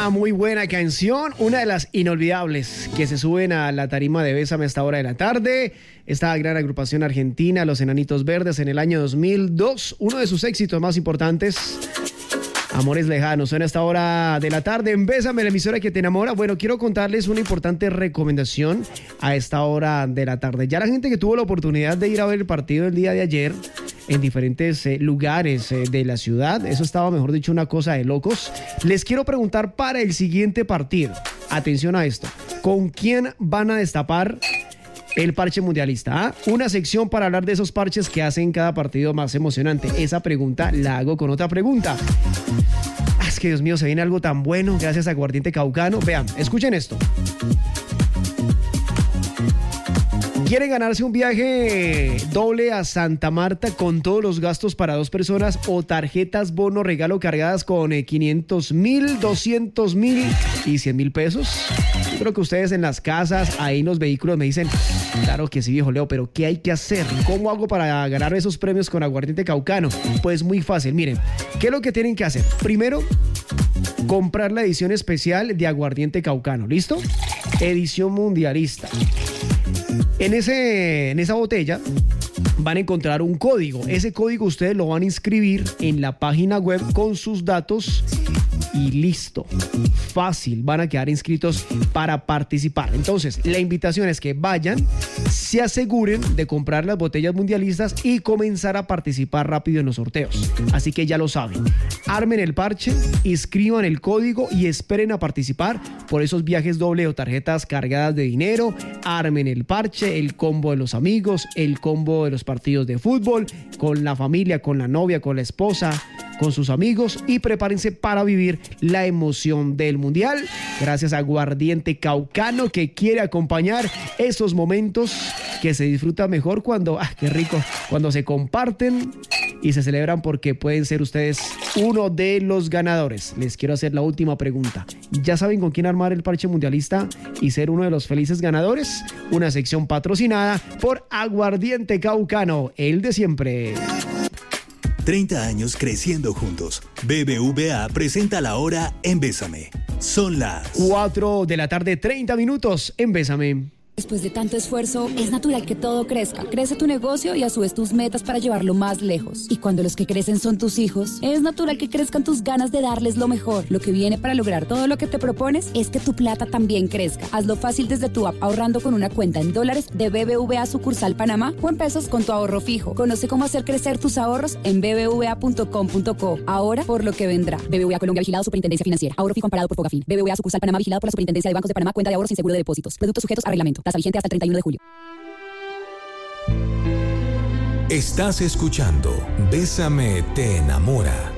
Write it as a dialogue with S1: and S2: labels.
S1: Una muy buena canción, una de las inolvidables que se suben a la tarima de Bésame a esta hora de la tarde. Esta gran agrupación argentina, Los Enanitos Verdes, en el año 2002, uno de sus éxitos más importantes, Amores Lejanos. Suena a esta hora de la tarde en Bésame, la emisora que te enamora. Bueno, quiero contarles una importante recomendación a esta hora de la tarde. Ya la gente que tuvo la oportunidad de ir a ver el partido el día de ayer en diferentes lugares de la ciudad, eso estaba, mejor dicho, una cosa de locos. Les quiero preguntar para el siguiente partido, atención a esto, ¿con quién van a destapar el parche mundialista? ¿Ah? Una sección para hablar de esos parches que hacen cada partido más emocionante. Esa pregunta la hago con otra pregunta. Es que, Dios mío, se viene algo tan bueno gracias a Aguardiente Caucano. Vean, escuchen esto. ¿Quieren ganarse un viaje doble a Santa Marta con todos los gastos para 2 personas o tarjetas bono regalo cargadas con 500,000, 200,000 y 100,000 pesos? Yo creo que ustedes en las casas, ahí en los vehículos me dicen, claro que sí, viejo Leo, pero ¿qué hay que hacer? ¿Cómo hago para ganar esos premios con Aguardiente Caucano? Pues muy fácil, miren, ¿qué es lo que tienen que hacer? Primero, comprar la edición especial de Aguardiente Caucano, ¿listo? Edición mundialista. En esa botella van a encontrar un código. Ese código ustedes lo van a inscribir en la página web con sus datos y listo. Fácil, van a quedar inscritos para participar. Entonces, la invitación es que vayan, se aseguren de comprar las botellas mundialistas y comenzar a participar rápido en los sorteos. Así que ya lo saben. Armen el parche, inscriban el código y esperen a participar por esos viajes doble o tarjetas cargadas de dinero. Armen el parche, el combo de los amigos, el combo de los partidos de fútbol, con la familia, con la novia, con la esposa, con sus amigos, y prepárense para vivir la emoción del Mundial gracias a Aguardiente Caucano, que quiere acompañar esos momentos que se disfrutan mejor cuando, qué rico, cuando se comparten y se celebran, porque pueden ser ustedes uno de los ganadores. Les quiero hacer la última pregunta. ¿Ya saben con quién armar el parche mundialista y ser uno de los felices ganadores? Una sección patrocinada por Aguardiente Caucano, el de siempre.
S2: 30 años creciendo juntos. BBVA presenta la hora en Bésame. Son las
S1: 4 de la tarde, 30 minutos en Bésame.
S3: Después de tanto esfuerzo, es natural que todo crezca. Crece tu negocio y a su vez tus metas para llevarlo más lejos. Y cuando los que crecen son tus hijos, es natural que crezcan tus ganas de darles lo mejor. Lo que viene para lograr todo lo que te propones es que tu plata también crezca. Hazlo fácil desde tu app, ahorrando con una cuenta en dólares de BBVA sucursal Panamá o en pesos con tu ahorro fijo. Conoce cómo hacer crecer tus ahorros en bbva.com.co. Ahora por lo que vendrá. BBVA Colombia, vigilado Superintendencia Financiera. Ahorro fijo amparado por Fogafín. BBVA sucursal Panamá, vigilado por la Superintendencia de Bancos de Panamá. Cuenta de ahorros sin seguro de depósitos. Productos sujetos a reglamento. Tasa vigente hasta el 31 de julio.
S2: Estás escuchando Bésame te enamora.